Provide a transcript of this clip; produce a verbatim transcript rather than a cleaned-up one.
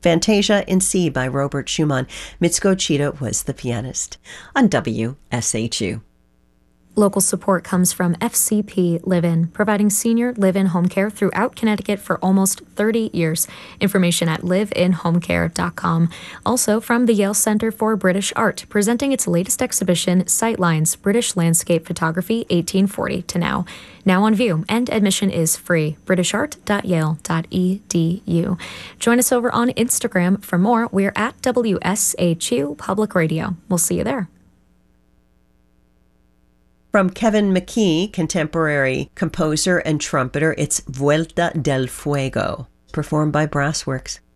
Fantasia in C by Robert Schumann. Mitsuko Chida was the pianist. On W S H U. Local support comes from F C P Live-In, providing senior live-in home care throughout Connecticut for almost thirty years. Information at live in home care dot com. Also from the Yale Center for British Art, presenting its latest exhibition, Sightlines, British Landscape Photography eighteen forty to now. Now on view, and admission is free. british art dot yale dot e d u. Join us over on Instagram for more. We're at W S H U Public Radio. We'll see you there. From Kevin McKee, contemporary composer and trumpeter, it's Vuelta del Fuego, performed by Brassworks.